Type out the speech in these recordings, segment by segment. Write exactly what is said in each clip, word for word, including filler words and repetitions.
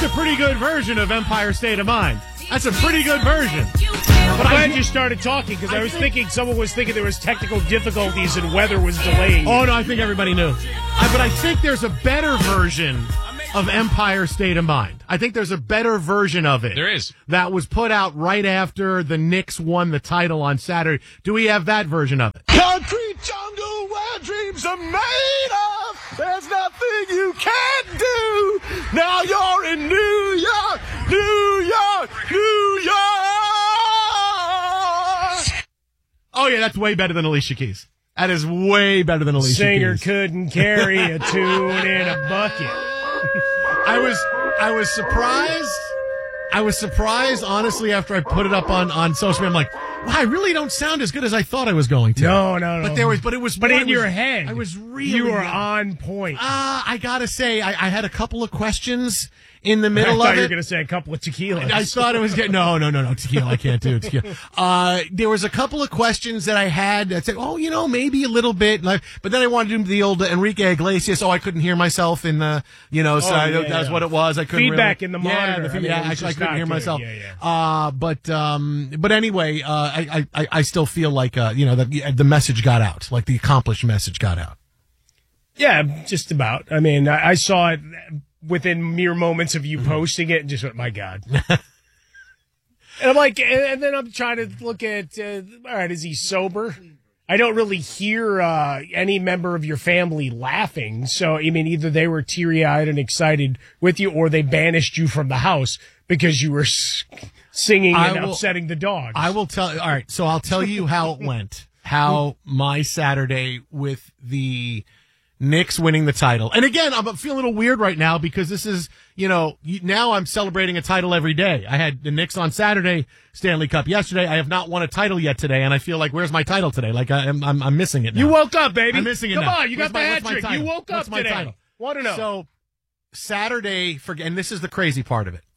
a pretty good version of Empire State of Mind. That's a pretty good version. But I'm glad you started talking, because I, I was think, thinking someone was thinking there was technical difficulties and weather was delaying. Oh, no, I think everybody knew. I, but I think there's a better version of Empire State of Mind. I think there's a better version of it. There is. That was put out right after the Knicks won the title on Saturday. Do we have that version of it? Concrete jungle where dreams are made of. There's nothing you can't do. Now you're in New York, New York, New York. Oh, yeah, that's way better than Alicia Keys. That is way better than Alicia Singer Keys. couldn't carry a tune in a bucket. I was I was surprised. I was surprised, honestly, after I put it up on, on social media. I'm like, wow, I really don't sound as good as I thought I was going to. No, no, no. But there was, but it was, but more, in was, your head, I was really, you were on point. Uh, I gotta say, I, I had a couple of questions in the middle I of thought it. you were going to say a couple of tequilas. I thought it was getting, no, no, no, no, tequila, I can't do tequila. Uh, there was a couple of questions that I had that said, oh, you know, maybe a little bit, like, but then I wanted to do the old Enrique Iglesias, oh, I couldn't hear myself in the, you know, so oh, I, yeah, that's yeah. what it was. I couldn't Feedback really, in the yeah, monitor. The, I mean, yeah, it was actually, I just couldn't not hear good. myself. Yeah, yeah. Uh, but, um, but anyway, uh, I, I, I still feel like, uh, you know, the, the message got out, like the accomplished message got out. Yeah, just about. I mean, I, I saw it within mere moments of you posting it and just went, my God. And I'm like, and, and then I'm trying to look at, uh, all right, is he sober? I don't really hear uh, any member of your family laughing. So, I mean, either they were teary-eyed and excited with you, or they banished you from the house because you were s- singing and will, upsetting the dogs. I will tell you. All right, so I'll tell you how it went, how my Saturday with the Knicks winning the title. And again, I'm feeling a little weird right now because this is, you know, now I'm celebrating a title every day. I had the Knicks on Saturday, Stanley Cup yesterday. I have not won a title yet today, and I feel like, where's my title today? Like, I, I'm, I'm, I'm missing it now. You woke up, baby. I'm missing it Come now. on, you Where's got my- the what's hat my trick. title? You woke What's up my today. title? Want to know. So, Saturday, for, and this is the crazy part of it.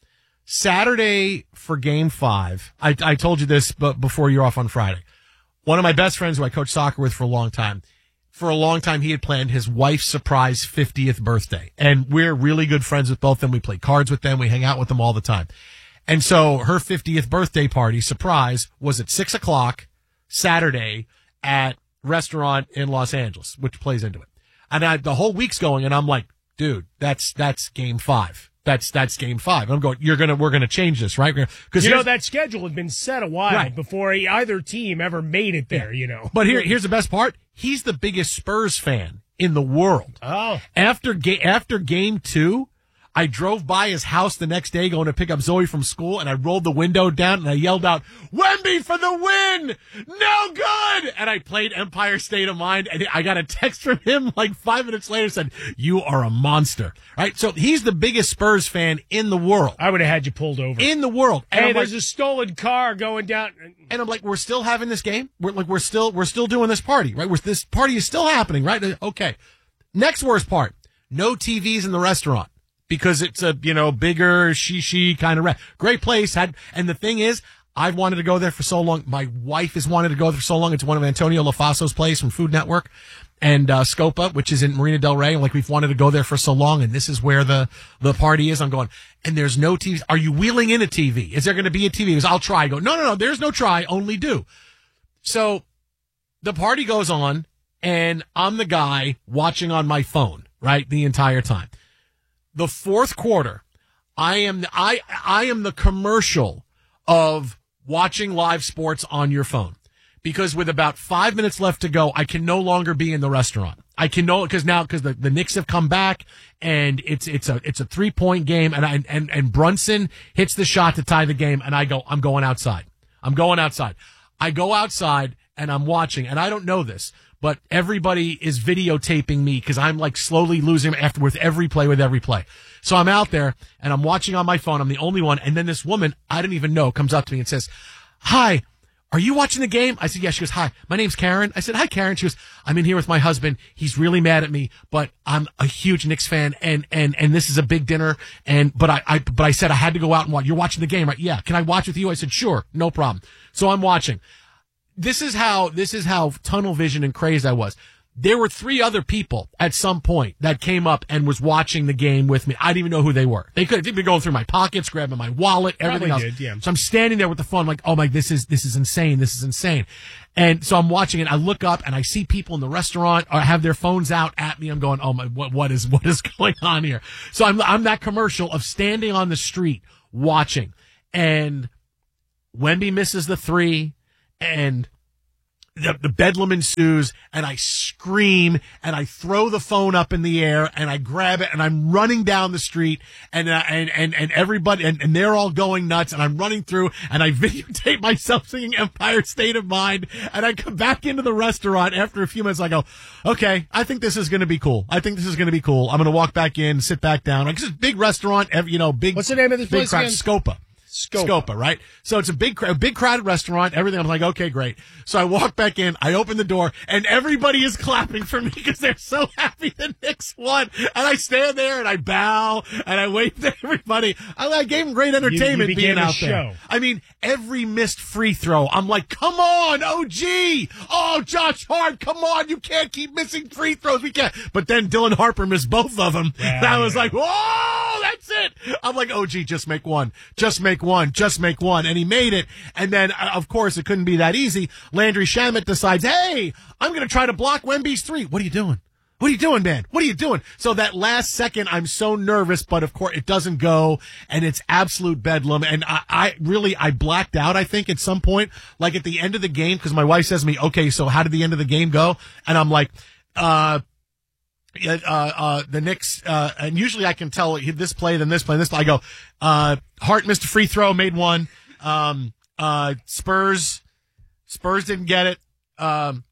Saturday for game five, I, I told you this but before you're off on Friday. One of my best friends who I coached soccer with for a long time, for a long time he had planned his wife's surprise fiftieth birthday. And we're really good friends with both of them. We play cards with them. We hang out with them all the time. And so her fiftieth birthday party, surprise, was at six o'clock Saturday at restaurant in Los Angeles, which plays into it. And I, the whole week's going, and I'm like, dude, that's, that's game five. That's, that's game five. And I'm going, you're going to, we're going to change this, right? Because you know, that schedule had been set a while right. before either team ever made it there, yeah. you know. But here, here's the best part. He's the biggest Spurs fan in the world. Oh. After, ga- after game two, I drove by his house the next day going to pick up Zoe from school, and I rolled the window down and I yelled out, Wemby for the win! No good! And I played Empire State of Mind, and I got a text from him like five minutes later said, you are a monster. Right? So he's the biggest Spurs fan in the world. I would have had you pulled over. In the world. And hey, I'm there's like, a stolen car going down. And I'm like, we're still having this game? We're like, we're still, we're still doing this party, right? We're, this party is still happening, right? Okay. Next worst part. No T Vs in the restaurant. Because it's a, you know, bigger, she-she kind of, re- great place. Had, and the thing is, I've wanted to go there for so long. My wife has wanted to go there for so long. It's one of Antonio LaFaso's place from Food Network and, uh, Scopa, which is in Marina Del Rey. Like, we've wanted to go there for so long, and this is where the, the party is. I'm going, and there's no T V. Are you wheeling in a T V? Is there going to be a T V? He goes, I'll try. I go, no, no, no, there's no try, only do. So the party goes on, and I'm the guy watching on my phone, right, the entire time. The fourth quarter, I am I I am the commercial of watching live sports on your phone, because with about five minutes left to go, I can no longer be in the restaurant. I can no because now because the, the Knicks have come back, and it's it's a it's a three point game, and I, and and Brunson hits the shot to tie the game, and I go I'm going outside. I'm going outside. I go outside and I'm watching, and I don't know this, but everybody is videotaping me because I'm like slowly losing after with every play, with every play. So I'm out there and I'm watching on my phone. I'm the only one. And then this woman I didn't even know comes up to me and says, hi, are you watching the game? I said, yeah. She goes, hi, my name's Karen. I said, hi, Karen. She goes, I'm in here with my husband. He's really mad at me, but I'm a huge Knicks fan, and, and, and this is a big dinner. And, but I, I, but I said I had to go out and watch. You're watching the game, right? Yeah. Can I watch with you? I said, sure. No problem. So I'm watching. This is how, this is how tunnel vision and crazed I was. There were three other people at some point that came up and was watching the game with me. I didn't even know who they were. They could have been going through my pockets, grabbing my wallet, everything Probably else. did, yeah. So I'm standing there with the phone, like, oh my, this is this is insane. This is insane. And so I'm watching it. I look up and I see people in the restaurant or have their phones out at me. I'm going, oh my, what what is what is going on here? So I'm I'm that commercial of standing on the street watching, and Wemby misses the three, and The, the bedlam ensues, and I scream, and I throw the phone up in the air, and I grab it, and I'm running down the street, and uh, and and and everybody, and, and they're all going nuts, and I'm running through, and I videotape myself singing Empire State of Mind, and I come back into the restaurant after a few minutes. I go, okay, I think this is going to be cool. I think this is going to be cool. I'm going to walk back in, sit back down. Like, it's a big restaurant, every, you know, big. What's the name of this big place crowd, again? Scopa. Scopa. Scopa, right? So it's a big, cr- big crowded restaurant, everything. I'm like, okay, great. So I walk back in, I open the door, and everybody is clapping for me because they're so happy the Knicks won. And I stand there and I bow and I wave to everybody. I, I gave them great entertainment you being became a out show. there. I mean, every missed free throw, I'm like, come on, O G! Oh, Josh Hart, come on, you can't keep missing free throws. We can't. But then Dylan Harper missed both of them. Yeah, and I was yeah. like, whoa, that's it. I'm like, O G, just make one. Just make one. Just make one, and he made it. And then, uh, of course, it couldn't be that easy. Landry Shamet decides, hey, I'm going to try to block Wemby's three. What are you doing? What are you doing, man? What are you doing? So that last second, I'm so nervous, but of course it doesn't go, and it's absolute bedlam. And I, I really, I blacked out, I think, at some point, like at the end of the game, because my wife says to me, okay, so how did the end of the game go? And I'm like, uh, Uh, uh, the Knicks, uh, and usually I can tell this play, then this play, this play. I go, uh, Hart missed a free throw, made one. Um, uh, Spurs, Spurs didn't get it. Um,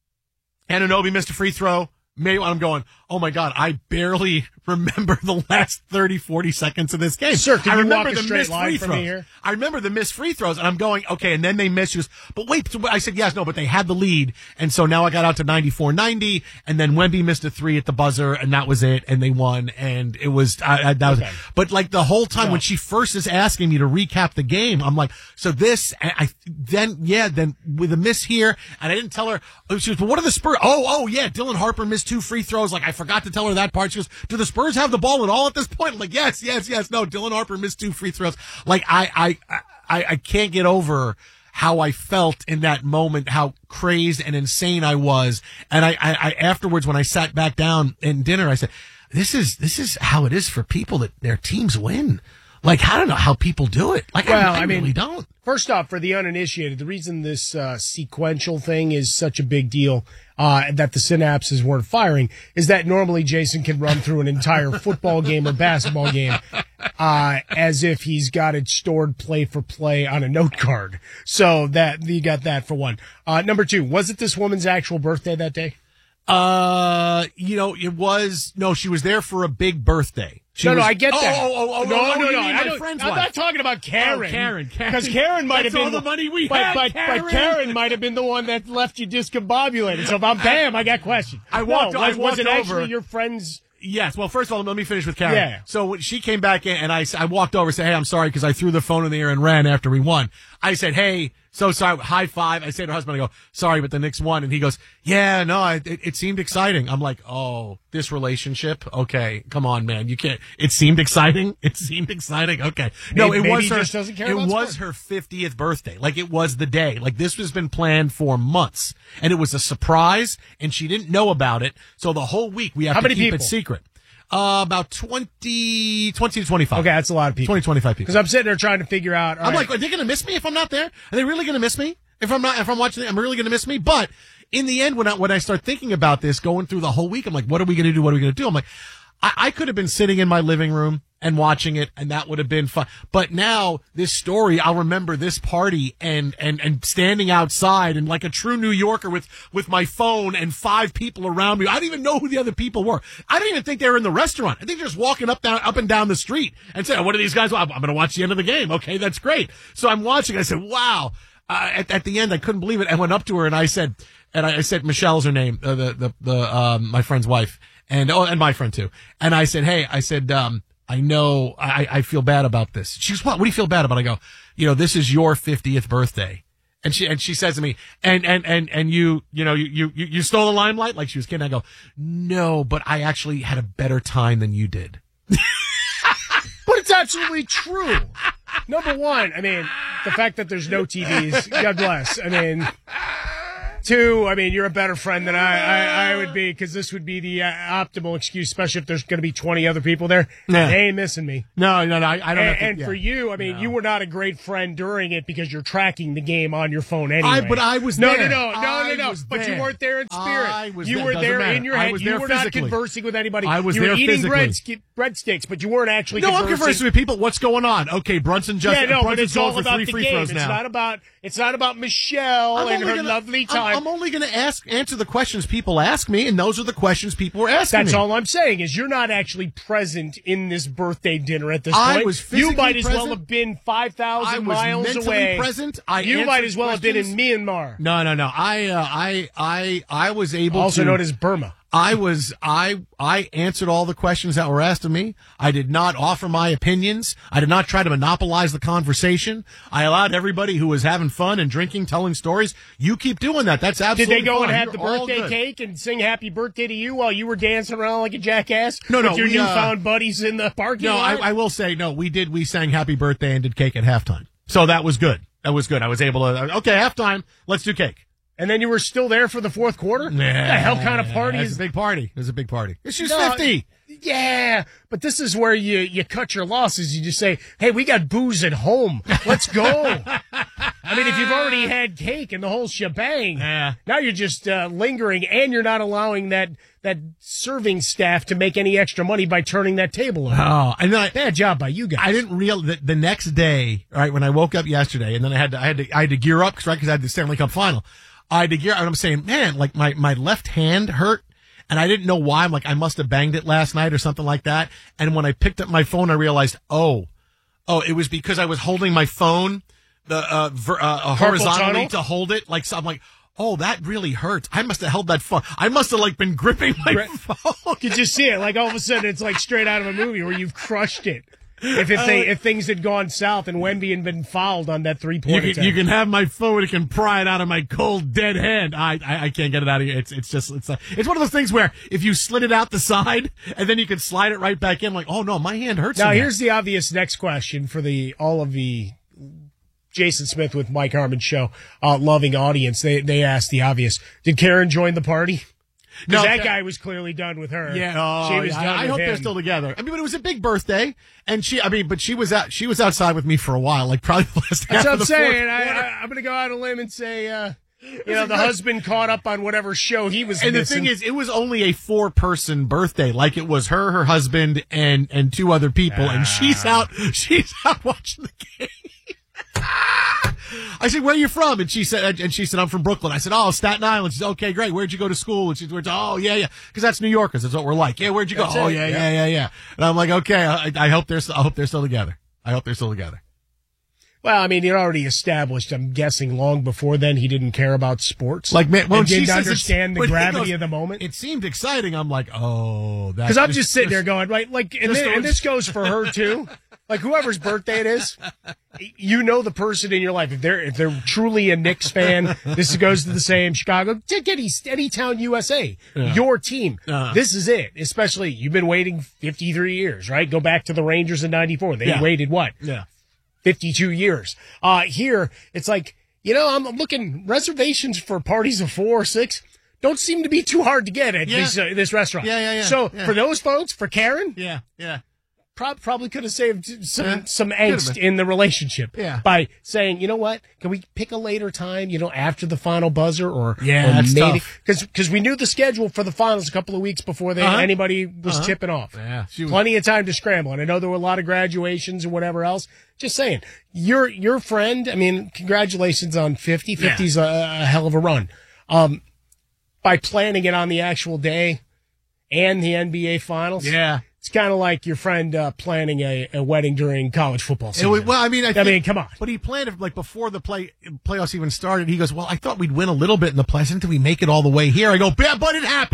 Anunoby missed a free throw. Made one. I'm going, oh my God, I barely remember the last thirty, forty seconds of this game. Sir, can I you remember walk a the straight missed line free from me throws. here? I remember the missed free throws, and I'm going, okay, and then they missed. She goes, but wait, so I said, yes, no, but they had the lead, and so now I got out to ninety-four ninety, and then Wemby missed a three at the buzzer, and that was it, and they won, and it was, I, I, that was, Okay. but like the whole time No. when she first is asking me to recap the game, I'm like, so this, I, I then, yeah, then with a miss here, and I didn't tell her, she goes, but what are the Spurs? Oh, oh, yeah, Dylan Harper missed two free throws, like I forgot to tell her that part. She goes, do the Spurs have the ball at all at this point? I'm like, yes, yes, yes. No, Dylan Harper missed two free throws. Like, I, I, I, I can't get over how I felt in that moment, how crazed and insane I was. And I, I, I afterwards, when I sat back down in dinner, I said, this is, this is how it is for people that their teams win. Like, I don't know how people do it. Like, Well, I, I, I mean, really don't. First off, for the uninitiated, the reason this uh, sequential thing is such a big deal, uh, that the synapses weren't firing, is that normally Jason can run through an entire football game or basketball game uh, as if he's got it stored play for play on a note card. So that you got that for one. Uh, number two, was it this woman's actual birthday that day? Uh, you know, it was, no, she was there for a big birthday. She no, was, no, I get oh, that. Oh, oh, oh, no, oh, no, you no. mean I my don't, friend's I'm wife. not talking about Karen. Oh, Karen, Karen. Because Karen might That's have been all the money we but, had, but, Karen. but Karen might have been the one that left you discombobulated. So if I'm Pam, I got questions. I walked- No, I was, was walked it over. actually your friend's? Yes. Well, first of all, let me finish with Karen. Yeah. So when she came back in, and I, I walked over and said, hey, I'm sorry because I threw the phone in the air and ran after we won. I said, hey, so sorry, high five. I say to her husband, I go, sorry, but the Knicks won. And he goes, yeah, no, it, it seemed exciting. I'm like, oh, this relationship? Okay, come on, man. You can't, it seemed exciting? It seemed exciting? Okay. No, Maybe- it maybe was he her, just doesn't care it about was sport. her fiftieth birthday. Like, it was the day. Like, this has been planned for months. And it was a surprise, and she didn't know about it. So the whole week we have How to many keep people? it secret. Uh, about twenty, twenty to twenty-five. Okay, that's a lot of people. twenty, twenty-five people. Because I'm sitting there trying to figure out. all I'm right, like, are they going to miss me if I'm not there? Are they really going to miss me if I'm not? If I'm watching, it, I'm really going to miss me. But in the end, when I when I start thinking about this, going through the whole week, I'm like, what are we going to do? What are we going to do? I'm like, I, I could have been sitting in my living room and watching it, and that would have been fun. But now this story, I'll remember this party and and and standing outside and like a true New Yorker with with my phone and five people around me. I didn't even know who the other people were. I didn't even think they were in the restaurant. I think they're just walking up down up and down the street and saying, "What are these guys? I'm, I'm going to watch the end of the game." Okay, that's great. So I'm watching. I said, "Wow." Uh, at, at the end, I couldn't believe it. I went up to her and I said, and I, I said, Michelle's her name, uh, the the the um, my friend's wife, and oh, and my friend too. And I said, "Hey," I said, um. I know I, I feel bad about this. She goes, what? What do you feel bad about? I go, you know, this is your fiftieth birthday. And she and she says to me, and and and and you you know you you you stole the limelight like she was kidding. I go, no, but I actually had a better time than you did. But it's absolutely true. Number one, I mean, the fact that there's no T Vs, God bless. I mean, two, I mean, you're a better friend than I I, I would be, because this would be the uh, optimal excuse, especially if there's going to be twenty other people there. Yeah. They ain't missing me. No, no, no. I, I don't. And, have to, and yeah. for you, I mean, No. you were not a great friend during it because you're tracking the game on your phone anyway. I, but I was no, there. no, no, no, I no, no. was But there. you weren't there in spirit. I was you there. were Doesn't there matter. in your I head. was You there were physically. not conversing with anybody. I was you were there eating physically. bread, breadsticks, but you weren't actually No, conversing. I'm conversing with people. What's going on? Okay, Brunson just Yeah, no, but Brunson's it's all going for about three the free game. throws It's now. not about it's not about Michelle I'm and only her gonna- lovely I'm- time. I'm, only going to ask answer the questions people ask me, and those are the questions people were asking That's me. all I'm saying is you're not actually present in this birthday dinner at this I point. was you physically might as well present. have been five I thousand was miles mentally away. present. I you answered might as well have been in questions. Myanmar, No, no, no. I, uh, I, I, I was able also to. known as Burma. I was I I answered all the questions that were asked of me. I did not offer my opinions. I did not try to monopolize the conversation. I allowed everybody who was having fun and drinking, telling stories. You keep doing that. That's Did absolutely they go fine. and have You're the all birthday good. cake and sing happy birthday to you while you were dancing around like a jackass? No, no, with your we, uh, newfound buddies in the parking No, I, lot? I will say no. We did. We sang happy birthday and did cake at halftime. So that was good. That was good. I was able to. Okay, halftime. Let's do cake. And then you were still there for the fourth quarter? Nah, What the hell kind of party it was is a big party. It was a big party. She's No, fifty. Yeah, but this is where you, you cut your losses. You just say, hey, we got booze at home. Let's go. I mean, if you've already had cake and the whole shebang, Yeah. now you're just uh, lingering, and you're not allowing that, that serving staff to make any extra money by turning that table over. Oh, and then I, Bad job by you guys. I didn't real the, the next day, right, when I woke up yesterday, and then I had to, I had to, I had to gear up because right, because I had the Stanley Cup final. I had to gear up, and I'm saying, man, like my, my left hand hurt, and I didn't know why. I'm like, I must have banged it last night or something like that. And when I picked up my phone, I realized, oh, oh, it was because I was holding my phone, the uh, ver, uh horizontally tunnel? to hold it. Like, so I'm like, oh, that really hurts. I must have held that phone. I must have like been gripping my Right. phone. You just see it, like all of a sudden it's like straight out of a movie where you've crushed it. If if, they, if things had gone south and Wemby had been fouled on that three You point can, attempt. you can have my phone. It can pry it out of my cold, dead hand. I, I, I can't get it out of here. It's, it's just, it's, a, it's one of those things where if you slid it out the side and then you can slide it right back in, like, oh no, my hand hurts. Now, in that. here's the obvious next question for the all of the Jason Smith with Mike Harmon show uh, loving audience. They they asked the obvious: did Karen join the party? Because No, that Ka- guy was clearly done with her. Yeah, oh, she was yeah, done I with hope him. they're still together. I mean, but it was a big birthday, and she, I mean, but she was out. She was outside with me for a while, like probably the last That's half what of I'm the saying. fourth I, quarter. I, I'm going to go out on a limb and say, uh, you know, a the good- husband caught up on whatever show he was And the missing. thing is, it was only a four-person birthday. Like it was her, her husband, and and two other people, and she's out. She's out watching the game. I said, "Where are you from?" And she said, "And she said, I'm from Brooklyn." I said, "Oh, Staten Island." She said, "Okay, great. Where'd you go to school?" And she's, "Oh, yeah, yeah, because that's New Yorkers. That's what we're like." Yeah, where'd you go? That's Oh, it, yeah, yeah. yeah, yeah, yeah. And I'm like, okay. I, I hope they're. I hope they're still together. I hope they're still together. Well, I mean, he already established, I'm guessing, long before then he didn't care about sports. Like, man, when and she didn't says it's- understand the when he gravity goes, of the moment. It seemed exciting. I'm like, oh, that's Because I'm just sitting there going, right, like, and, just then, don't- and this goes for her too. Like, whoever's birthday it is, you know the person in your life. If they're if they're truly a Knicks fan, this goes to the same Chicago, take any Anytown U S A, your team. Uh-huh. This is it. Especially you've been waiting fifty-three years, right? Go back to the Rangers in ninety-four. They Yeah. waited what? Yeah. fifty-two years. Uh, here, it's like, you know, I'm, I'm looking, reservations for parties of four or six don't seem to be too hard to get at Yeah. this, uh, this restaurant. Yeah, yeah, yeah. So Yeah. for those folks, for Karen, Yeah. Yeah. prob- probably could have saved some, Yeah. some Could've angst been. in the relationship Yeah. by saying, you know what, can we pick a later time, you know, after the final buzzer or, Yeah, or that's maybe, tough. cause, cause we knew the schedule for the finals a couple of weeks before they, Uh-huh. anybody was Uh-huh. tipping off. Yeah, she was- Plenty of time to scramble. And I know there were a lot of graduations and whatever else. Just saying, your, your friend, I mean, congratulations on fifty. fifty's a, a hell of a run. Um, by planning it on the actual day and the N B A finals. Yeah. It's kind of like your friend uh, planning a, a wedding during college football It season. was, well, I mean, I, I think- mean, come on. But he planned it like before the play playoffs even started. He goes, "Well, I thought we'd win a little bit in the playoffs. Didn't we make it all the way here?" I go, "Yeah, but it happened."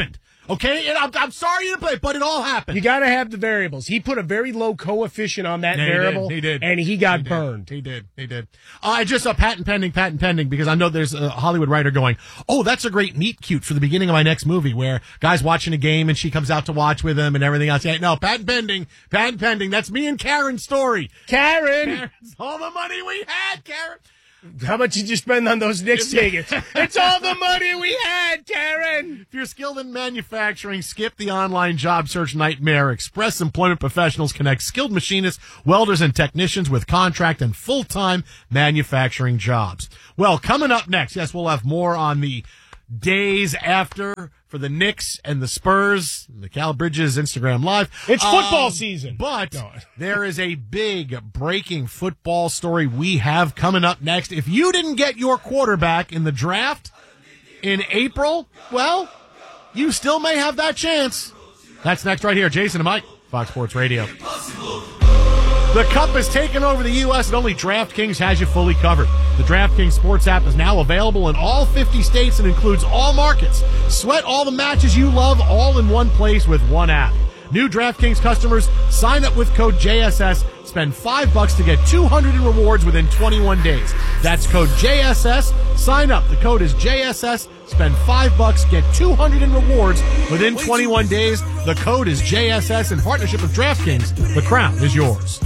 Okay, and I'm, I'm sorry to play, but it all happened. You got to have the variables. He put a very low coefficient on that Yeah, he variable, did, he did. and he got He did. burned. He did. He did. Uh, I just saw patent pending, patent pending, because I know there's a Hollywood writer going, oh, that's a great meet cute for the beginning of my next movie, where guy's watching a game and she comes out to watch with him and everything else. Yeah, no, patent pending, patent pending. That's me and Karen's story. Karen, Karen's all the money we had, Karen. how much did you spend on those Knicks tickets? It's all the money we had, Karen. If you're skilled in manufacturing, skip the online job search nightmare. Express Employment Professionals connect skilled machinists, welders, and technicians with contract and full-time manufacturing jobs. Well, coming up next, yes, we'll have more on the days after for the Knicks and the Spurs, the Cal Bridges Instagram Live. It's football Um, season. But No. there is a big breaking football story we have coming up next. If you didn't get your quarterback in the draft in April, well, you still may have that chance. That's next right here. Jason and Mike, Fox Sports Radio. The Cup has taken over the U S and only DraftKings has you fully covered. The DraftKings Sports app is now available in all fifty states and includes all markets. Sweat all the matches you love all in one place with one app. New DraftKings customers sign up with code J S S, spend five bucks to get two hundred in rewards within twenty-one days. That's code J S S. Sign up. The code is J S S. Spend five bucks, get two hundred in rewards within twenty-one days. The code is J S S in partnership with DraftKings. The crown is yours.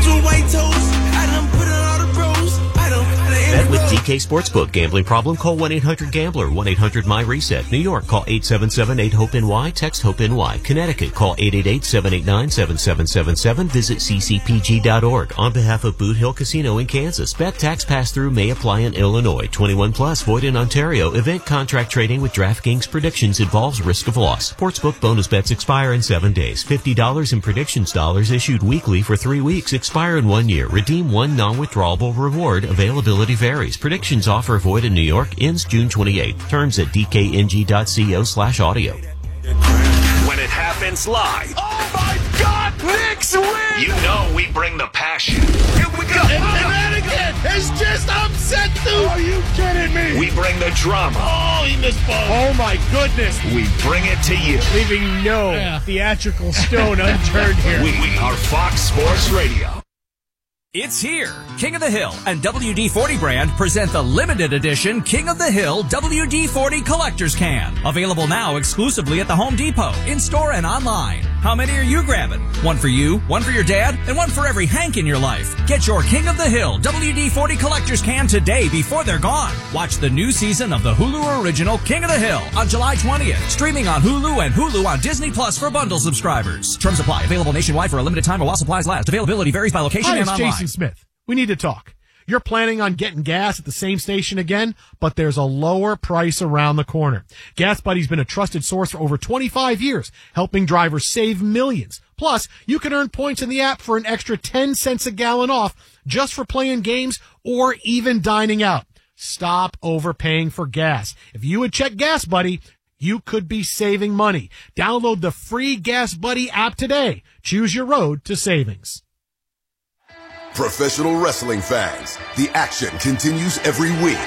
Bet with D K Sportsbook. Gambling problem? Call one eight hundred gambler. one eight hundred my reset. New York, call eight seven seven eight hope N Y. Text HOPE-NY. Connecticut, call eight eight eight seven eight nine seven seven seven seven. Visit c c p g dot org. On behalf of Boot Hill Casino in Kansas, bet tax pass-through may apply in Illinois. twenty-one plus, void in Ontario. Event contract trading with DraftKings predictions involves risk of loss. Sportsbook bonus bets expire in seven days. fifty dollars in predictions dollars issued weekly for three weeks. Expire in one year. Redeem one non-withdrawable reward. Availability varies. Predictions offer void in New York. Ends June twenty-eighth. Terms at d k n g dot co slash audio. When it happens live, Oh my God, Knicks win! you know we bring the passion. Here we go. And, and that again is just upset, dude. Are you kidding me? We bring the drama. Oh, he missed both. Oh, my goodness. We bring it to you. Leaving no Yeah. theatrical stone unturned here. We are Fox Sports Radio. It's here. King of the Hill and W D forty brand present the limited edition King of the Hill W D forty Collector's Can. Available now exclusively at the Home Depot, in-store and online. How many are you grabbing? One for you, one for your dad, and one for every Hank in your life. Get your King of the Hill W D forty Collector's Can today before they're gone. Watch the new season of the Hulu original King of the Hill on July twentieth. Streaming on Hulu and Hulu on Disney Plus for bundle subscribers. Terms apply. Available nationwide for a limited time or while supplies last. Availability varies by location Hi, and it's online. Jason Smith. We need to talk. You're planning on getting gas at the same station again, but there's a lower price around the corner. Gas Buddy's been a trusted source for over twenty-five years, helping drivers save millions. Plus, you can earn points in the app for an extra ten cents a gallon off just for playing games or even dining out. Stop overpaying for gas. If you would check Gas Buddy, you could be saving money. Download the free Gas Buddy app today. Choose your road to savings. Professional wrestling fans, the action continues every week.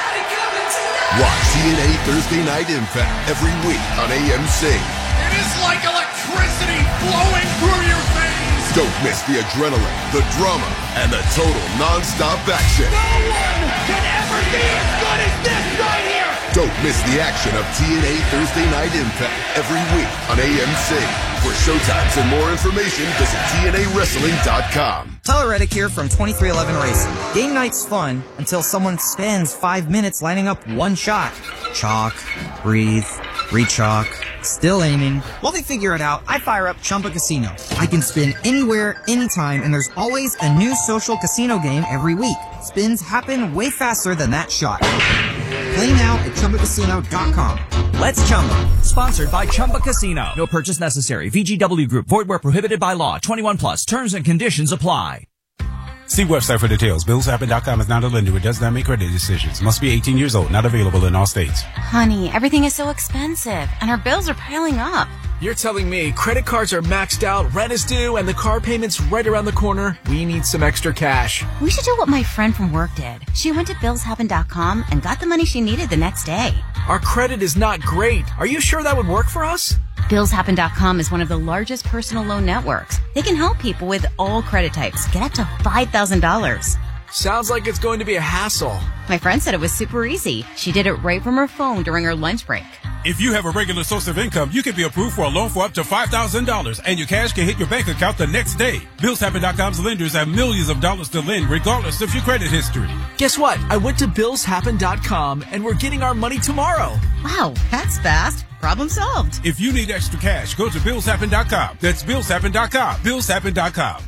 Watch T N A Thursday Night Impact every week on A M C. It is like electricity flowing through your veins. Don't miss the adrenaline, the drama, and the total non-stop action. No one can ever be as good as this right here. Don't miss the action of T N A Thursday Night Impact every week on A M C. For showtimes and more information, visit T N A wrestling dot com. Tyler Reddick here from twenty-three eleven Racing. Game night's fun until someone spends five minutes lining up one shot. Chalk, breathe, re-chalk, still aiming. While they figure it out, I fire up Chumba Casino. I can spin anywhere, anytime, and there's always a new social casino game every week. Spins happen way faster than that shot. Play now at Chumba Casino dot com. Let's Chumba. Sponsored by Chumba Casino. No purchase necessary. V G W Group. Void where prohibited by law. twenty-one plus. Terms and conditions apply. See website for details. Bills Happen dot com is not a lender. It does not make credit decisions. Must be eighteen years old. Not available in all states. Honey, everything is so expensive, and our bills are piling up. You're telling me credit cards are maxed out, rent is due, and the car payment's right around the corner? We need some extra cash. We should do what my friend from work did. She went to Bills Happen dot com and got the money she needed the next day. Our credit is not great. Are you sure that would work for us? Bills Happen dot com is one of the largest personal loan networks. They can help people with all credit types get up to five thousand dollars. Sounds like it's going to be a hassle. My friend said it was super easy. She did it right from her phone during her lunch break. If you have a regular source of income, you can be approved for a loan for up to five thousand dollars, and your cash can hit your bank account the next day. Bills Happen dot com's lenders have millions of dollars to lend, regardless of your credit history. Guess what? I went to Bills Happen dot com, and we're getting our money tomorrow. Wow, that's fast. Problem solved. If you need extra cash, go to Bills Happen dot com. That's Bills Happen dot com. Bills Happen dot com.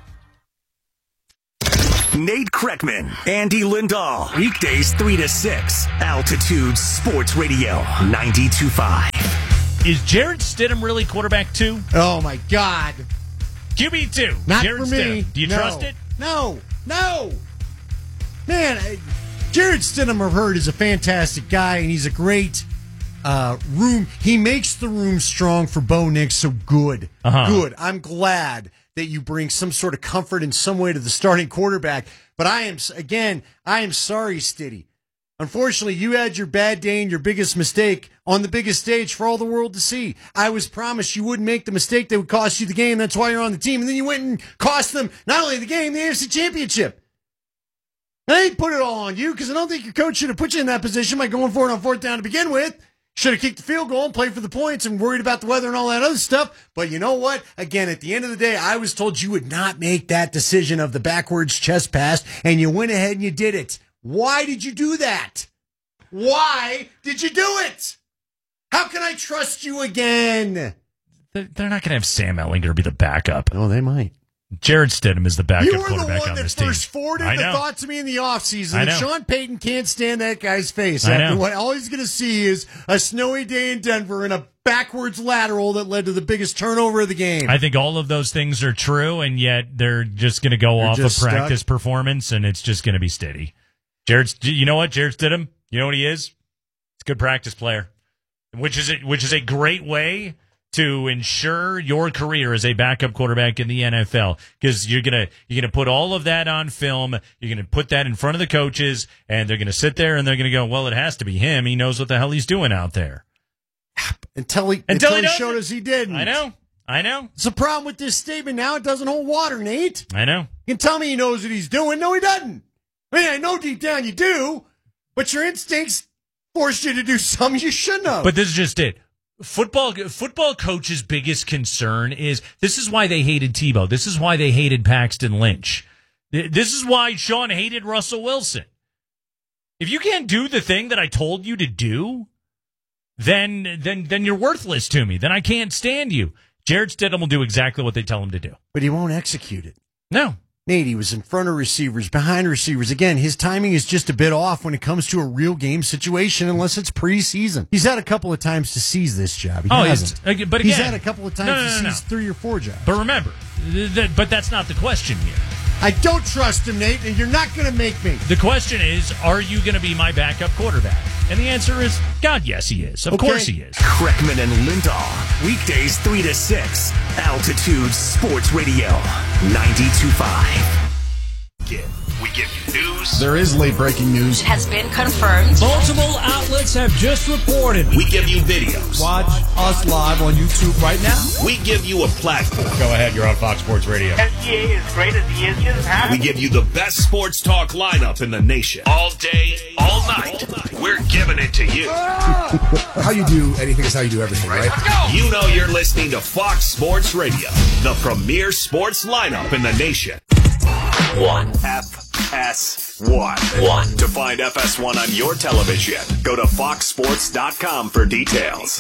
Nate Kreckman, Andy Lindahl. Weekdays three to six. Altitude Sports Radio ninety-two point five. Is Jarrett Stidham really quarterback two? Oh, my God. Q B two. Not Jarrett for me. Stidham. Do you no. trust it? No. No. Man, I, Jarrett Stidham, I've heard, is a fantastic guy, and he's a great uh, room. He makes the room strong for Bo Nix, so good. Uh-huh. Good. I'm glad that you bring some sort of comfort in some way to the starting quarterback. But I am, again, I am sorry, Stiddy. Unfortunately, you had your bad day and your biggest mistake on the biggest stage for all the world to see. I was promised you wouldn't make the mistake that would cost you the game. That's why you're on the team. And then you went and cost them not only the game, the A F C Championship. I ain't put it all on you because I don't think your coach should have put you in that position by going for it on fourth down to begin with. Should have kicked the field goal and played for the points and worried about the weather and all that other stuff. But you know what? Again, at the end of the day, I was told you would not make that decision of the backwards chest pass, and you went ahead and you did it. Why did you do that? Why did you do it? How can I trust you again? They're not going to have Sam Ehlinger be the backup. Oh, they might. Jared Stidham is the backup you were quarterback the one on that this team. first forwarded I the know. thought to me in the offseason. I If know. Sean Payton can't stand that guy's face, I after know. what all he's going to see is a snowy day in Denver and a backwards lateral that led to the biggest turnover of the game. I think all of those things are true, and yet they're just going to go They're off of just stuck. practice performance, and it's just going to be steady. Jared, you know what? Jared Stidham, you know what he is? He's a good practice player, which is a, which is a great way to ensure your career as a backup quarterback in the N F L, because you're gonna you're gonna put all of that on film. You're gonna put that in front of the coaches, and they're gonna sit there and they're gonna go, "Well, it has to be him. He knows what the hell he's doing out there." Until he, Until until he he doesn't. showed us he didn't. I know, I know. It's a problem with this statement now. It doesn't hold water, Nate. I know. You can tell me he knows what he's doing. No, he doesn't. I mean, I know deep down you do, but your instincts force you to do something you shouldn't have. But this is just it. Football football coach's biggest concern is this is why they hated Tebow. This is why they hated Paxton Lynch. This is why Sean hated Russell Wilson. If you can't do the thing that I told you to do, then then then you're worthless to me. Then I can't stand you. Jared Stidham will do exactly what they tell him to do. But he won't execute it. No. Nate, he was in front of receivers, behind receivers. Again, his timing is just a bit off when it comes to a real game situation, unless it's preseason. He's had a couple of times to seize this job. He Oh, hasn't. he's- but he's again- had a couple of times No, no, to no, no. seize three or four jobs. But remember, th- th- but that's not the question here. I don't trust him, Nate, and you're not going to make me. The question is, are you going to be my backup quarterback? And the answer is, God, yes, he is. Of Okay. course he is. Kreckman and Lindahl. Weekdays three to six. Altitude Sports Radio ninety-two point five. We give you news. There is late breaking news. Has been confirmed. Multiple outlets have just reported. We give you videos. Watch us live on YouTube right now. We give you a platform. Go ahead, you're on Fox Sports Radio. N C A A is great as he is. Just have We give you the best sports talk lineup in the nation. All day, all night. We're giving it to you. How you do anything is how you do everything, right? You know you're listening to Fox Sports Radio, the premier sports lineup in the nation. One. F S one. One. To find F S one on your television, go to fox sports dot com for details.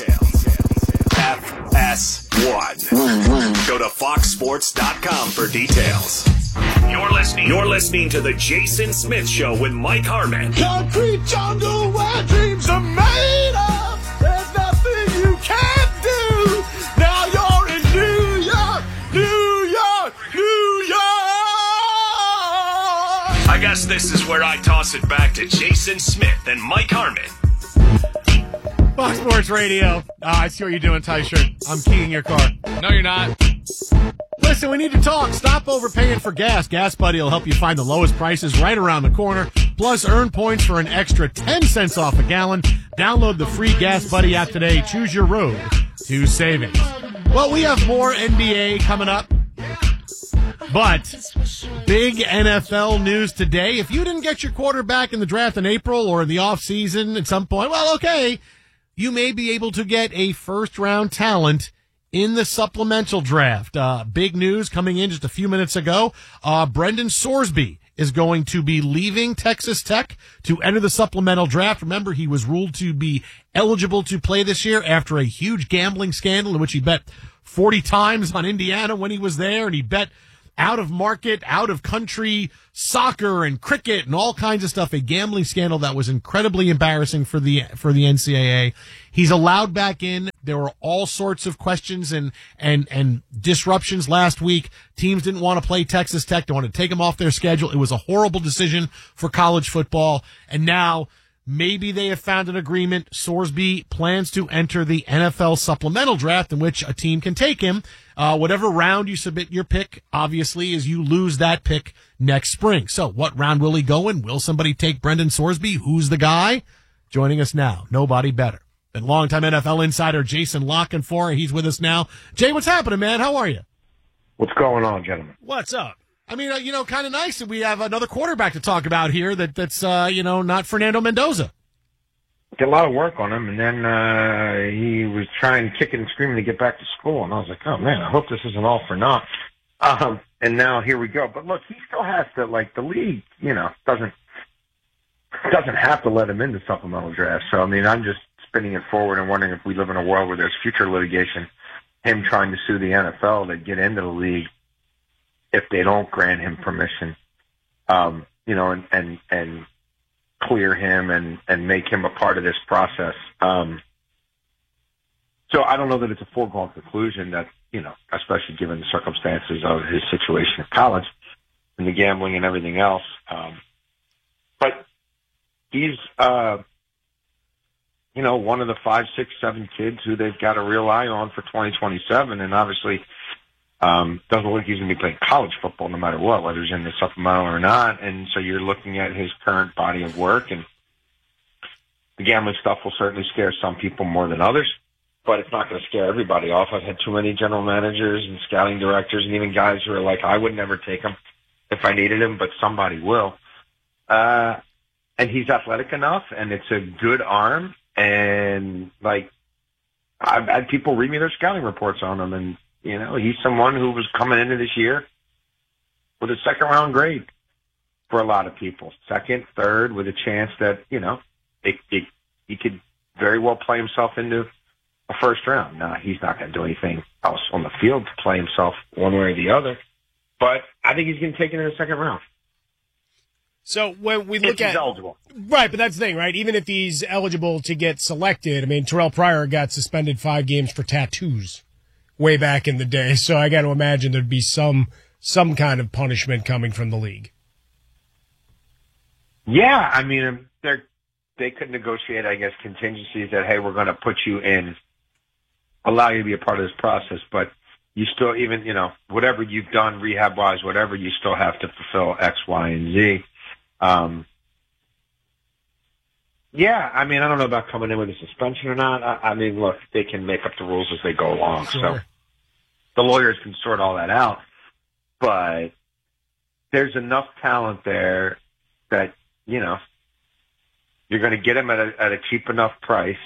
F S one. Go to fox sports dot com for details. You're listening. You're listening to the Jason Smith Show with Mike Harmon. Concrete jungle where dreams are made of. There's nothing you can't do. Now you're in New York, New York, New York. I guess this is where I toss it back to Jason Smith and Mike Harmon. Fox Sports Radio. Ah, I see what you're doing, Tyshirt. I'm keying your car. No, you're not. Listen, we need to talk. Stop overpaying for gas. Gas Buddy will help you find the lowest prices right around the corner. Plus, earn points for an extra ten cents off a gallon. Download the free Gas Buddy app today. Choose your road to savings. Well, we have more N B A coming up, but big N F L news today. If you didn't get your quarterback in the draft in April or in the offseason at some point, well, okay, you may be able to get a first-round talent in the supplemental draft. Uh, big news coming in just a few minutes ago. Uh, Brendan Sorsby is going to be leaving Texas Tech to enter the supplemental draft. Remember, he was ruled to be eligible to play this year after a huge gambling scandal in which he bet forty times on Indiana when he was there, and he bet out of market, out of country soccer and cricket and all kinds of stuff. A gambling scandal that was incredibly embarrassing for the for the N C double A. He's allowed back in. There were all sorts of questions and and and disruptions last week. Teams didn't want to play Texas Tech. They wanted to take him off their schedule. It was a horrible decision for college football. And now maybe they have found an agreement. Sorsby plans to enter the N F L supplemental draft in which a team can take him. Uh, whatever round you submit your pick, obviously, is you lose that pick next spring. So what round will he go in? Will somebody take Brendan Sorsby? Who's the guy? Joining us now, nobody better than longtime N F L insider Jason Lockenfor. He's with us now. Jay, what's happening, man? How are you? What's going on, gentlemen? What's up? I mean, uh, you know, kind of nice that we have another quarterback to talk about here that that's, uh, you know, not Fernando Mendoza. Did a lot of work on him, and then uh, he was trying, kicking and screaming to get back to school. And I was like, oh, man, I hope this isn't all for naught. Um, and now here we go. But, look, he still has to, like, the league, you know, doesn't doesn't have to let him into supplemental draft. So, I mean, I'm just spinning it forward and wondering if we live in a world where there's future litigation, him trying to sue the N F L to get into the league if they don't grant him permission, um, you know, and, and, and clear him and, and make him a part of this process. Um, so I don't know that it's a foregone conclusion that, you know, especially given the circumstances of his situation at college and the gambling and everything else. Um, but he's, uh, you know, one of the five, six, seven kids who they've got a real eye on for twenty twenty-seven. And obviously, Um, doesn't look like he's going to be playing college football no matter what, whether he's in the supplemental or not. And so you're looking at his current body of work, and the gambling stuff will certainly scare some people more than others, but it's not going to scare everybody off. I've had too many general managers and scouting directors and even guys who are like, I would never take him if I needed him, but somebody will. Uh, and he's athletic enough, and it's a good arm. And like, I've had people read me their scouting reports on him, and you know, he's someone who was coming into this year with a second round grade for a lot of people. Second, third, with a chance that, you know, it, it, he could very well play himself into a first round. Now, he's not going to do anything else on the field to play himself one way or the other, but I think he's going to take it in the second round. So when we look if at he's eligible. Right, but that's the thing, right? Even if he's eligible to get selected, I mean, Terrell Pryor got suspended five games for tattoos way back in the day, so I got to imagine there'd be some some kind of punishment coming from the league. Yeah, I mean, they they could negotiate, I guess, contingencies that, hey, we're going to put you in, allow you to be a part of this process, but you still, even, you know, whatever you've done rehab-wise, whatever, you still have to fulfill X, Y, and Z. Um, yeah, I mean, I don't know about coming in with a suspension or not. I, I mean, look, they can make up the rules as they go along. Sure. So the lawyers can sort all that out. But there's enough talent there that, you know, you're going to get him at a, at a cheap enough price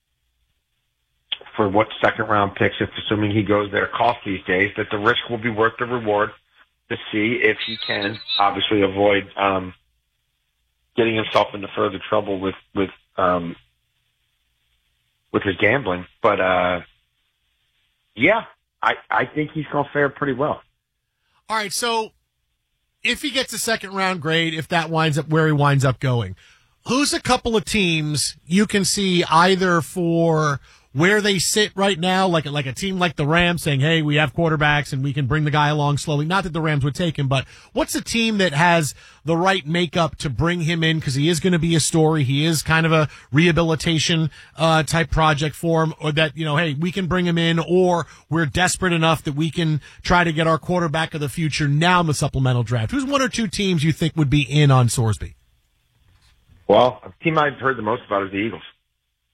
for what second-round picks, if assuming he goes there, cost these days, that the risk will be worth the reward to see if he can obviously avoid um, – getting himself into further trouble with with um, with his gambling, but uh, yeah, I I think he's going to fare pretty well. All right, so if he gets a second round grade, if that winds up where he winds up going, who's a couple of teams you can see either for where they sit right now, like like a team like the Rams saying, hey, we have quarterbacks and we can bring the guy along slowly. Not that the Rams would take him, but what's a team that has the right makeup to bring him in, because he is going to be a story. He is kind of a rehabilitation uh, type project for him, or that, you know, hey, we can bring him in, or we're desperate enough that we can try to get our quarterback of the future now in the supplemental draft. Who's one or two teams you think would be in on Sorsby? Well, a team I've heard the most about is the Eagles.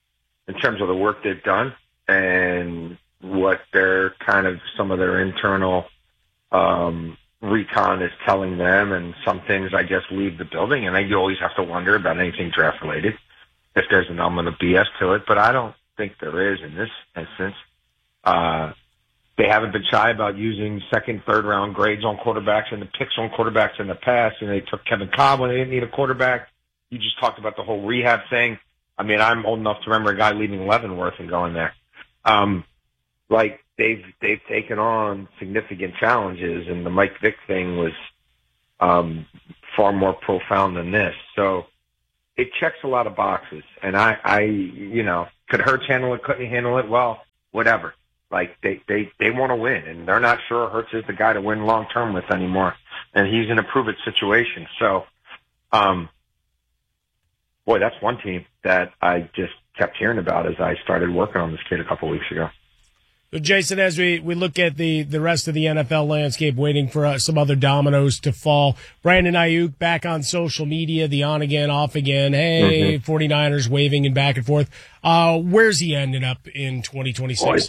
in terms of the work they've done and what their kind of some of their internal um, recon is telling them, and some things I guess leave the building, and then you always have to wonder about anything draft related if there's an element of B S to it, but I don't think there is in this instance. Uh, they haven't been shy about using second, third round grades on quarterbacks and the picks on quarterbacks in the past, and they took Kevin Cobb when they didn't need a quarterback. You just talked about the whole rehab thing. I mean, I'm old enough to remember a guy leaving Leavenworth and going there. Um, like they've they've taken on significant challenges, and the Mike Vick thing was um, far more profound than this. So it checks a lot of boxes, and I, I, you know, could Hurts handle it? Couldn't he handle it? Well, whatever. Like they they they want to win, and they're not sure Hurts is the guy to win long term with anymore, and he's in a prove it situation. So, um, boy, that's one team that I just kept hearing about as I started working on this kid a couple weeks ago. So, Jason, as we, we look at the, the rest of the N F L landscape, waiting for uh, some other dominoes to fall, Brandon Ayuk back on social media, the on again, off again, hey, mm-hmm. 49ers waving and back and forth. Uh, where's he ending up in twenty twenty-six?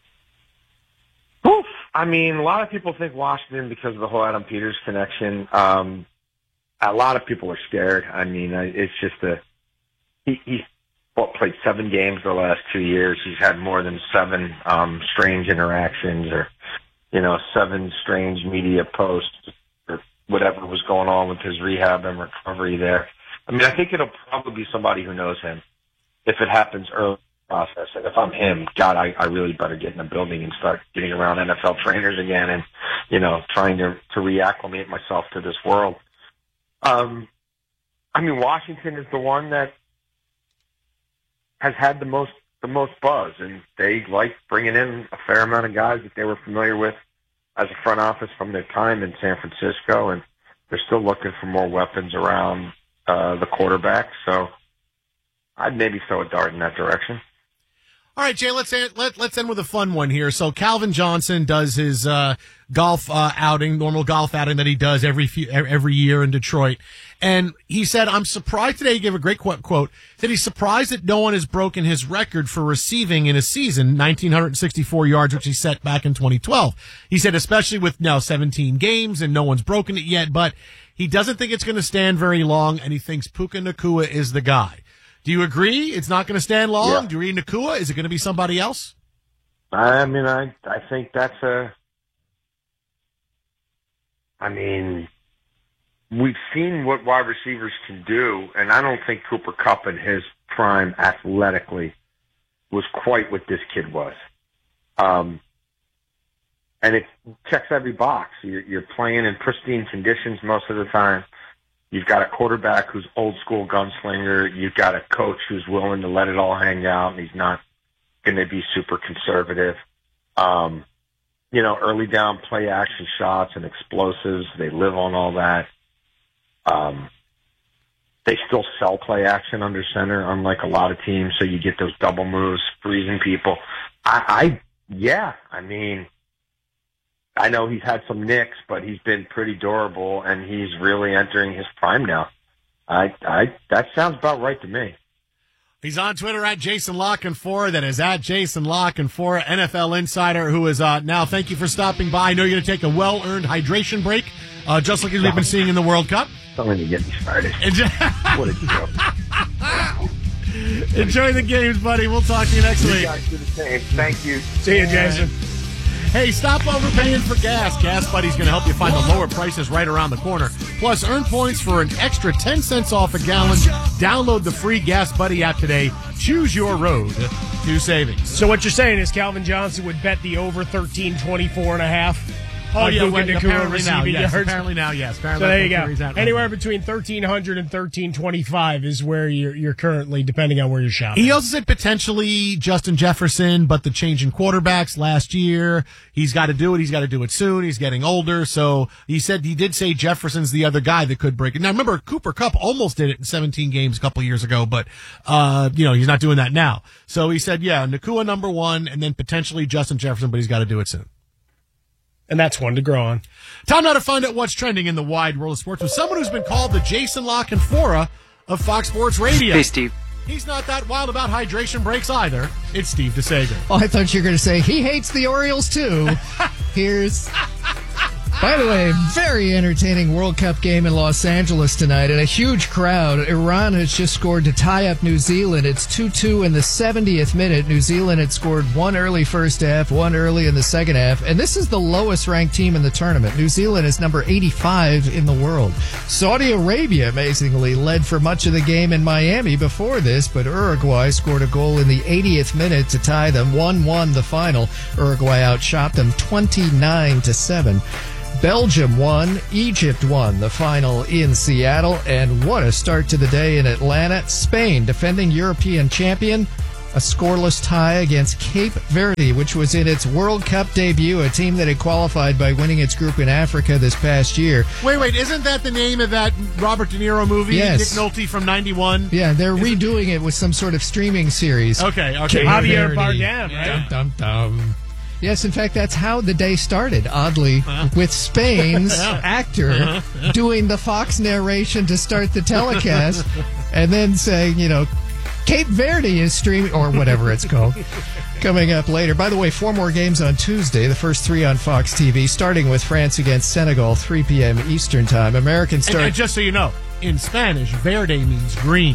Oof. I mean, a lot of people think Washington because of the whole Adam Peters connection. Um, a lot of people are scared. I mean, it's just a he, he's what, played seven games the last two years. He's had more than seven um, strange interactions, or you know, seven strange media posts, or whatever was going on with his rehab and recovery there. I mean, I think it'll probably be somebody who knows him if it happens early in the process. And if I'm him, God, I, I really better get in the building and start getting around N F L trainers again, and you know, trying to to reacclimate myself to this world. Um, I mean, Washington is the one that has had the most the most buzz, and they like bringing in a fair amount of guys that they were familiar with as a front office from their time in San Francisco, and they're still looking for more weapons around uh, the quarterback. So I'd maybe throw a dart in that direction. All right, Jay, let's end, let, let's end with a fun one here. So Calvin Johnson does his uh, golf uh, outing, normal golf outing that he does every few, every year in Detroit. And he said, I'm surprised today, he gave a great quote, quote, that he's surprised that no one has broken his record for receiving in a season, one thousand nine hundred sixty-four yards, which he set back in twenty twelve. He said, especially with now seventeen games and no one's broken it yet, but he doesn't think it's going to stand very long, and he thinks Puka Nacua is the guy. Do you agree it's not going to stand long? Yeah. Do you read Nacua? Is it going to be somebody else? I mean, I I think that's a. I mean, we've seen what wide receivers can do, and I don't think Cooper Kupp in his prime athletically was quite what this kid was. Um, and it checks every box. You're, you're playing in pristine conditions most of the time. You've got a quarterback who's old school gunslinger. You've got a coach who's willing to let it all hang out, and he's not going to be super conservative. Um, you know, early down play action shots and explosives, they live on all that. Um, they still sell play action under center, unlike a lot of teams, so you get those double moves, freezing people. I, I yeah, I mean, I know he's had some nicks, but he's been pretty durable, and he's really entering his prime now. I, I, that sounds about right to me. He's on Twitter at Jason Lockenfora. That is at Jason Lockenfora, N F L insider, who is uh, now. Thank you for stopping by. I know you're going to take a well-earned hydration break, uh, just like we've been seeing in the World Cup. Don't even get me started. What a joke. Enjoy the games, buddy. We'll talk to you next you week. You guys do the same. Thank you. See you, Jason. Hey, stop overpaying for gas. Gas Buddy's going to help you find the lower prices right around the corner. Plus, earn points for an extra ten cents off a gallon. Download the free Gas Buddy app today. Choose your road to savings. So what you're saying is Calvin Johnson would bet the over thirteen twenty-four and a half. Oh, yeah, well, apparently now, yes. yes. Apparently now, yes. Apparently so there you go. Right Anywhere now. between thirteen hundred and thirteen twenty-five is where you're, you're currently, depending on where you're shopping. He also said potentially Justin Jefferson, but the change in quarterbacks last year, he's got to do it. He's got to do it soon. He's getting older. So he said, he did say Jefferson's the other guy that could break it. Now, remember, Cooper Kupp almost did it in seventeen games a couple years ago, but, uh, you know, he's not doing that now. So he said, yeah, Nacua number one, and then potentially Justin Jefferson, but he's got to do it soon. And that's one to grow on. Time now to find out what's trending in the wide world of sports with someone who's been called the Jason Lockenfora of Fox Sports Radio. Hey, Steve. he's not that wild about hydration breaks either. It's Steve DeSager. Oh, I thought you were going to say he hates the Orioles too. Here's... By the way, very entertaining World Cup game in Los Angeles tonight, and a huge crowd. Iran has just scored to tie up New Zealand. It's two two in the seventieth minute. New Zealand had scored one early first half, one early in the second half, and this is the lowest-ranked team in the tournament. New Zealand is number eighty-five in the world. Saudi Arabia, amazingly, led for much of the game in Miami before this, but Uruguay scored a goal in the eightieth minute to tie them. one one the final. Uruguay outshot them twenty-nine to seven. Belgium won, Egypt won the final in Seattle, and what a start to the day in Atlanta. Spain, defending European champion, a scoreless tie against Cape Verde, which was in its World Cup debut, a team that had qualified by winning its group in Africa this past year. Wait, wait, isn't that the name of that Robert De Niro movie, yes. Nick Nolte from ninety-one? Yeah, they're Is redoing it? it with some sort of streaming series. Okay, okay. Javier Bardem, right? Dum, dum, dum. Yes, in fact, that's how the day started, oddly, uh-huh. with Spain's yeah. actor uh-huh. doing the Fox narration to start the telecast, and then saying, you know, Cape Verde is streaming, or whatever it's called, coming up later. By the way, four more games on Tuesday, the first three on Fox T V, starting with France against Senegal, three p.m. Eastern Time. American start. And, and just so you know, in Spanish, verde means green.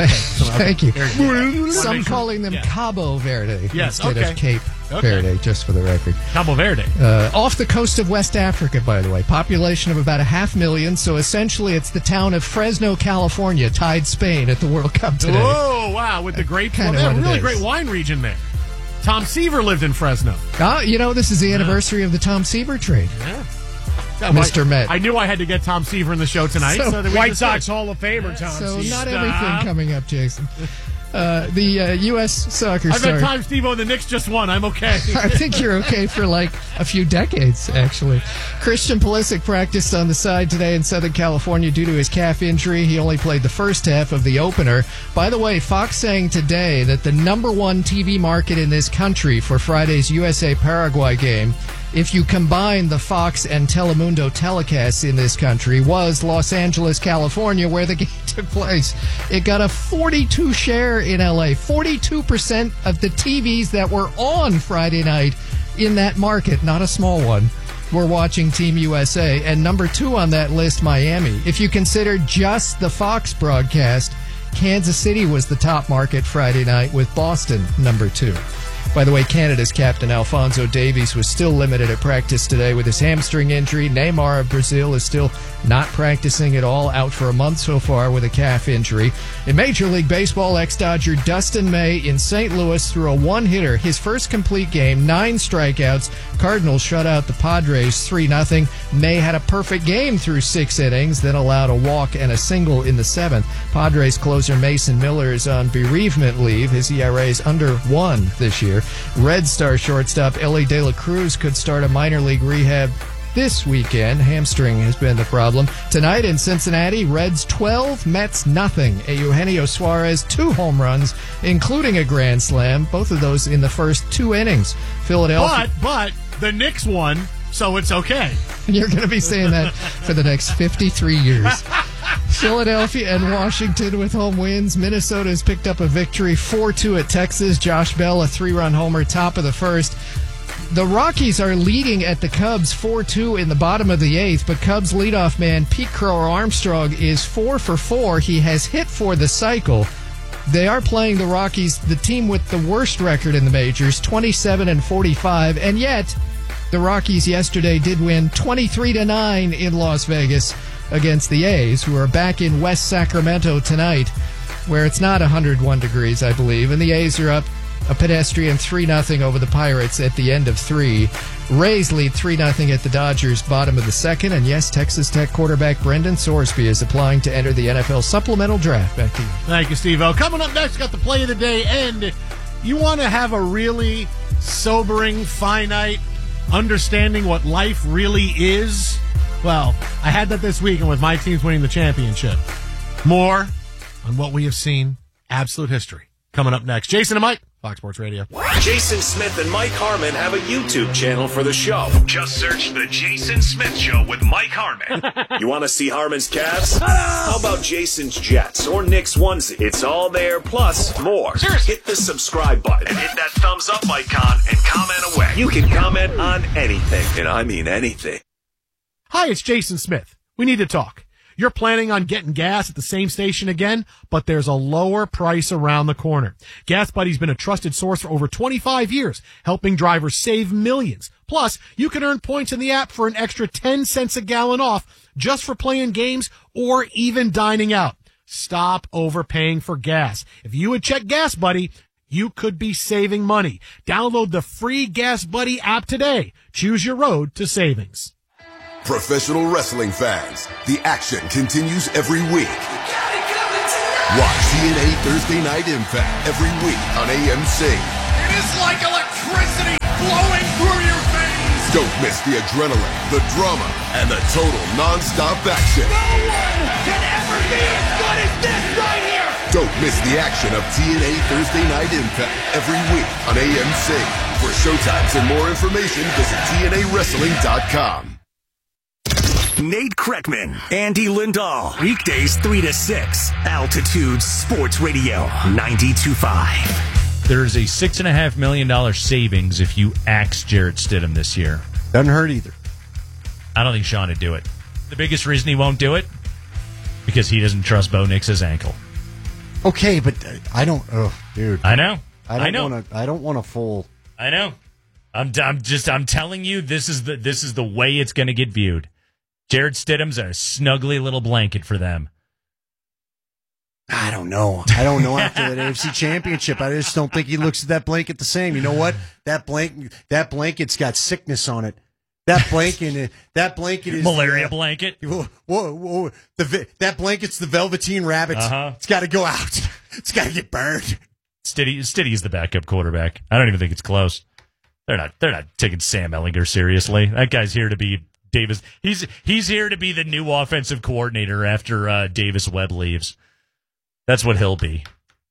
Thank you. you. Some calling them yeah. Cabo Verde yes, instead okay. of Cape okay. Verde, just for the record. Cabo Verde. Uh, off the coast of West Africa, by the way. Population of about a half million, so essentially it's the town of Fresno, California, tied Spain at the World Cup today. Oh, wow, with the grape. Kind well, of they have a really is. great wine region there. Tom Seaver lived in Fresno. Ah, you know, this is the anniversary yeah. of the Tom Seaver trade. Yeah. Mister I, Met. I knew I had to get Tom Seaver in the show tonight. So, so that we White just Sox did. Hall of Famer, Tom So Seaver. not everything coming up, Jason. Uh, the uh, U S soccer I've star. had time, Steve-O. The Knicks just won. I'm okay. I think you're okay for like a few decades, actually. Christian Pulisic practiced on the side today in Southern California due to his calf injury. He only played the first half of the opener. By the way, Fox saying today that the number one T V market in this country for Friday's U S A-Paraguay game, if you combine the Fox and Telemundo telecasts in this country, was Los Angeles, California, where the game took place. It got a forty-two share in L A. forty-two percent of the T Vs that were on Friday night in that market, not a small one, were watching Team U S A. And number two on that list, Miami. If you consider just the Fox broadcast, Kansas City was the top market Friday night, with Boston number two. By the way, Canada's captain Alphonso Davies was still limited at practice today with his hamstring injury. Neymar of Brazil is still not practicing at all, out for a month so far with a calf injury. In Major League Baseball, ex-Dodger Dustin May in Saint Louis threw a one-hitter, his first complete game, nine strikeouts. Cardinals shut out the Padres three nothing. May had a perfect game through six innings, then allowed a walk and a single in the seventh. Padres closer Mason Miller is on bereavement leave. His E R A is under one this year. Red Star shortstop Ellie De La Cruz could start a minor league rehab this weekend. Hamstring has been the problem. Tonight in Cincinnati, Reds twelve, Mets nothing. Eugenio Suarez, two home runs, including a grand slam, both of those in the first two innings. Philadelphia. But, but the Knicks won, so it's okay. You're going to be saying that for the next fifty-three years. Philadelphia and Washington with home wins. Minnesota has picked up a victory four two at Texas. Josh Bell, a three-run homer, top of the first. The Rockies are leading at the Cubs four two in the bottom of the eighth, but Cubs leadoff man Pete Crow Armstrong is four for four. He has hit for the cycle. They are playing the Rockies, the team with the worst record in the majors, twenty-seven and forty-five, and yet the Rockies yesterday did win twenty-three to nine in Las Vegas against the A's, who are back in West Sacramento tonight, where it's not one hundred one degrees, I believe, and the A's are up a pedestrian three nothing over the Pirates at the end of three. Rays lead three nothing at the Dodgers, bottom of the second, and yes, Texas Tech quarterback Brendan Sorsby is applying to enter the N F L supplemental draft. Back to you. Thank you, Steve-O. Coming up next, got the play of the day, and you want to have a really sobering, finite understanding what life really is? Well, I had that this week, and with my teams winning the championship. More on what we have seen. Absolute history. Coming up next. Jason and Mike Fox Sports Radio. Jason Smith and Mike Harmon have a YouTube channel for the show. Just search The Jason Smith Show with Mike Harmon. You want to see Harmon's Cavs? How about Jason's Jets or Nick's onesie? It's all there, plus more. Hit the subscribe button and hit that thumbs up icon and comment away. You can comment on anything, and I mean anything. Hi, it's Jason Smith. We need to talk. You're planning on getting gas at the same station again, but there's a lower price around the corner. Gas Buddy's been a trusted source for over twenty-five years, helping drivers save millions. Plus, you can earn points in the app for an extra ten cents a gallon off just for playing games or even dining out. Stop overpaying for gas. If you would check Gas Buddy, you could be saving money. Download the free Gas Buddy app today. Choose your road to savings. Professional wrestling fans, the action continues every week. Watch T N A Thursday Night Impact every week on A M C. It is like electricity flowing through your veins. Don't miss the adrenaline, the drama, and the total non-stop action. No one can ever be as good as this right here. Don't miss the action of T N A Thursday Night Impact every week on A M C. For showtimes and more information, visit T N A wrestling dot com. Nate Kreckman, Andy Lindahl, weekdays three to six, Altitude Sports Radio, ninety-two point five. There's a six and a half million dollar savings if you axe Jarrett Stidham this year. Doesn't hurt either. I don't think Sean would do it. The biggest reason he won't do it, because he doesn't trust Bo Nix's ankle. Okay, but I don't. Oh, dude. I know. I don't I know. want to. I don't want a full. I know. I'm. I'm just. I'm telling you, this is the. This is the way it's going to get viewed. Jarrett Stidham's a snuggly little blanket for them. I don't know. I don't know after that A F C Championship. I just don't think he looks at that blanket the same. You know what? That blanket. That blanket's got sickness on it. That blanket. That blanket is malaria uh, blanket. Whoa, whoa, whoa. The that blanket's the Velveteen Rabbit. Uh-huh. It's got to go out. It's got to get burned. Stiddy, Stiddy's the backup quarterback. I don't even think it's close. They're not. They're not taking Sam Ehlinger seriously. That guy's here to be Davis. He's he's here to be the new offensive coordinator after uh, Davis Webb leaves. That's what he'll be.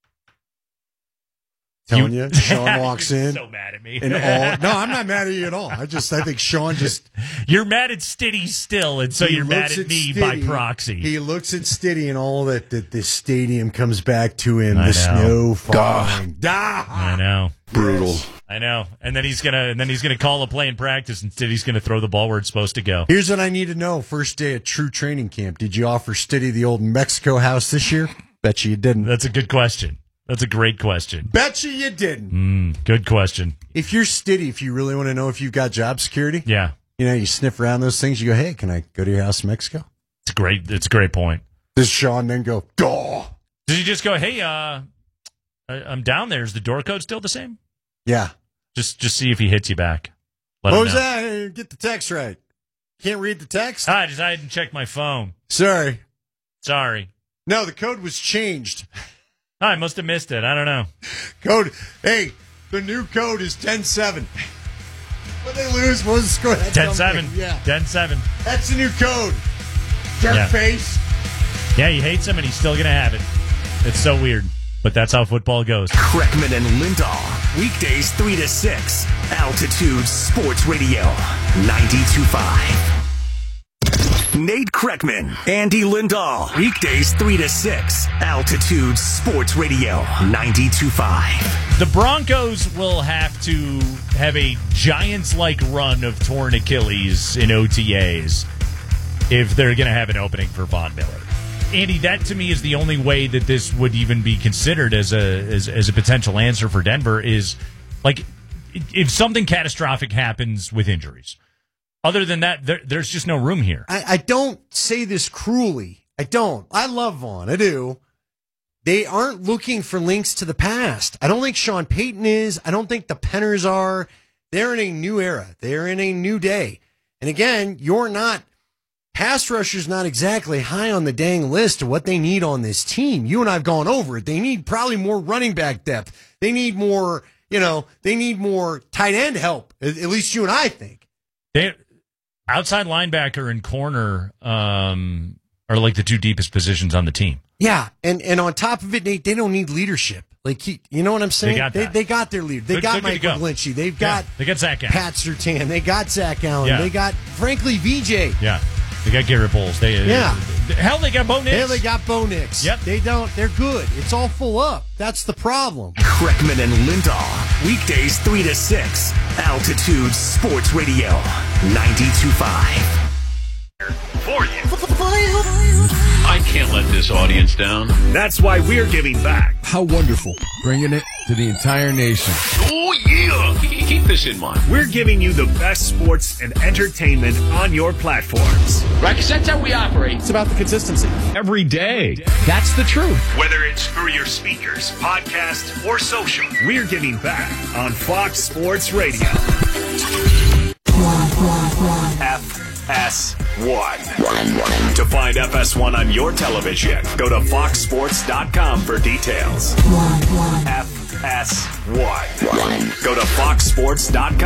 Telling you, you Sean walks in. So mad at me. And all, no, I'm not mad at you at all. I just I think Sean just. You're mad at Stiddy still, and so you're mad at, at me Stiddy, by proxy. He looks at Stiddy, and all that that the stadium comes back to him. I the know. snow falling. Duh. I know. Brutal. I know. And then he's gonna and then he's gonna call a play in practice, and Stiddy's gonna throw the ball where it's supposed to go. Here's what I need to know: first day at true training camp, did you offer Stiddy the old Mexico house this year? Bet you you didn't. That's a good question. That's a great question. Bet you you didn't. Mm, good question. If you're Stiddy, if you really want to know if you've got job security, yeah, you know, you sniff around those things. You go, hey, can I go to your house in Mexico? It's a great. It's a great point. Does Sean then go, duh? Does he just go, hey, uh, I- I'm down there. Is the door code still the same? Yeah. Just just see if he hits you back. Let What him was know. that? Get the text right. Can't read the text? I just I didn't check my phone. Sorry. Sorry. No, the code was changed. I must have missed it. I don't know. Code. Hey, the new code is ten seven. When they lose, what was the score? ten seven. Yeah. ten seven. That's the new code. Jerk Yeah. face. Yeah, he hates him, and he's still going to have it. It's so weird, but that's how football goes. Kreckman and Lindahl, weekdays three to six, Altitude Sports Radio, ninety-two point five. Nate Kreckman, Andy Lindahl, weekdays three to six, Altitude Sports Radio, ninety-two point five. The Broncos will have to have a Giants-like run of torn Achilles in O T As if they're going to have an opening for Von Miller. Andy, that to me is the only way that this would even be considered as a as, as a potential answer for Denver is, like, if something catastrophic happens with injuries. Other than that, there, there's just no room here. I, I don't say this cruelly. I don't. I love Vaughn. I do. They aren't looking for links to the past. I don't think Sean Payton is. I don't think the Penners are. They're in a new era. They're in a new day. And again, you're not, pass rusher's not exactly high on the dang list of what they need on this team. You and I have gone over it. They need probably more running back depth. They need more, you know, they need more tight end help. At, at least you and I think. They, outside linebacker and corner um, are like the two deepest positions on the team. Yeah, and, and on top of it, Nate, they don't need leadership. Like he, you know what I'm saying? They got they, that. they got their leader. They They're- got they're Mike good to go. McGlinchey. They've Yeah, got they got Zach Allen. Pat Surtain. They got Zach Allen. Yeah. They got, frankly, V J. Yeah, they got Garrett Bowles. They uh, Yeah. hell, they got Bo Nix. Yeah, they got Bo Nix. Yep. They don't. They're good. It's all full up. That's the problem. Kreckman and Lindahl. Weekdays three to six. Altitude Sports Radio. ninety-two point five. For you. I can't let this audience down. That's why we're giving back. How wonderful. Bringing it to the entire nation. Oh, yeah. Keep this in mind. We're giving you the best sports and entertainment on your platforms. Right, because that's how we operate. It's about the consistency. Every day. That's the truth. Whether it's through your speakers, podcast, or social, we're giving back on Fox Sports Radio. F S one. To find F S one on your television, go to fox sports dot com for details. F S one. Go to fox sports dot com.